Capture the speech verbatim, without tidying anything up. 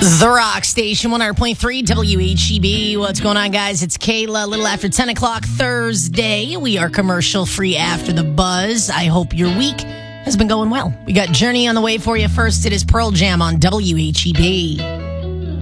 The Rock Station, one hundred point three W H E B. What's going on, guys? It's Kayla, a little after ten o'clock Thursday. We are commercial-free after the buzz. I hope your week has been going well. We got Journey on the way for you. First, it is Pearl Jam on W H E B.